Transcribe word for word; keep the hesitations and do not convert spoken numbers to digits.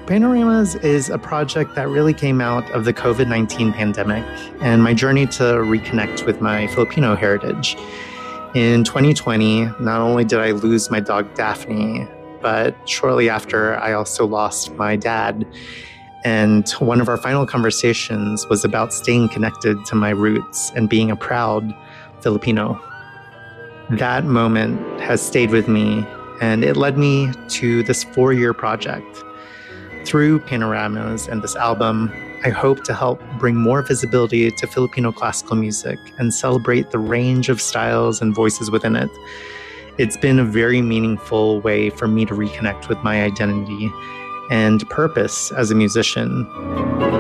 Panoramas is a project that really came out of the COVID nineteen pandemic and my journey to reconnect with my Filipino heritage. In twenty twenty, not only did I lose my dog Daphne, but shortly after, I also lost my dad. And one of our final conversations was about staying connected to my roots and being a proud Filipino. That moment has stayed with me, and it led me to this four-year project. Through Panoramas and this album, I hope to help bring more visibility to Filipino classical music and celebrate the range of styles and voices within it. It's been a very meaningful way for me to reconnect with my identity and purpose as a musician.